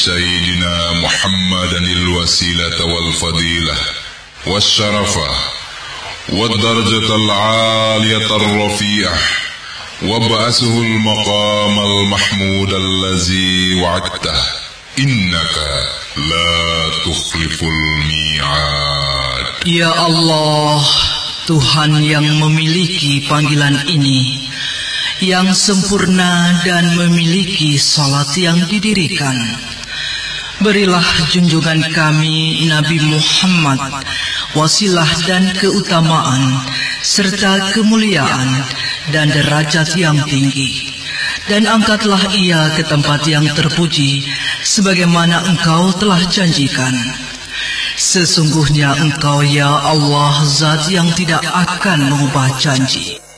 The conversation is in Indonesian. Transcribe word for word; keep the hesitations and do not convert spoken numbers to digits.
سيدنا محمدا الوسيلة والفضيلة والشرفة والدرجة العالية الرفيعة وابعثه المقام المحمود الذي وعدته إنك لا تخلف الميعاد. Ya Allah, Tuhan yang memiliki panggilan ini, yang sempurna dan memiliki salat yang didirikan, berilah junjungan kami Nabi Muhammad wasilah dan keutamaan serta kemuliaan dan derajat yang tinggi, dan angkatlah ia ke tempat yang terpuji sebagaimana Engkau telah janjikan. Sesungguhnya Engkau ya Allah zat yang tidak akan mengubah janji.